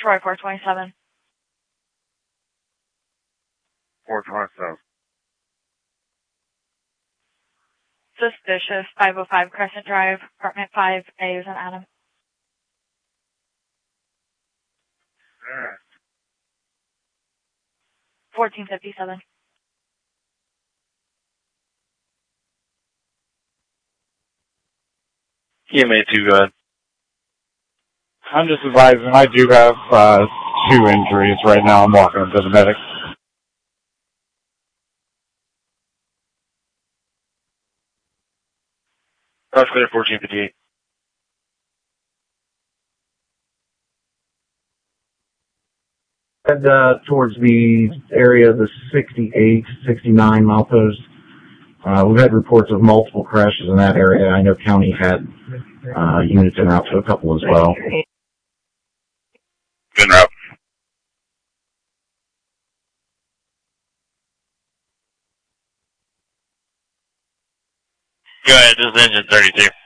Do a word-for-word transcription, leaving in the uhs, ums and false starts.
Troy four twenty-seven. four twenty-seven. Suspicious, five oh five Crescent Drive, apartment five A is an Adam. Alright. fourteen fifty-seven. E M A two, go ahead. I'm just advising I do have uh, two injuries right now. I'm walking up to the medic. That's clear, fourteen fifty-eight. Head uh, towards the area of the sixty-eight, sixty-nine milepost. Uh, we've had reports of multiple crashes in that area. I know county had uh, units en route to a couple as well. En route. Go ahead, this is engine thirty-two.